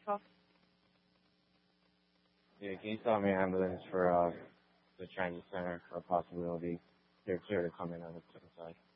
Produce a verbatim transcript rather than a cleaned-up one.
twelve. Yeah, can you tell me ambulance for uh, the transit center for a possibility they're clear to come in on the side?